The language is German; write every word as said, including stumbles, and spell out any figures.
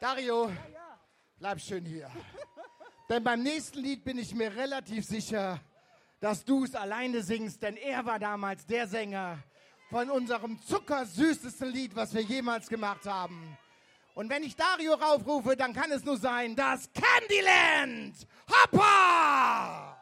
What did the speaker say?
Dario, bleib schön hier. Denn beim nächsten Lied bin ich mir relativ sicher, dass du es alleine singst, denn er war damals der Sänger von unserem zuckersüßesten Lied, was wir jemals gemacht haben. Und wenn ich Dario raufrufe, dann kann es nur sein, das Candyland Hopper!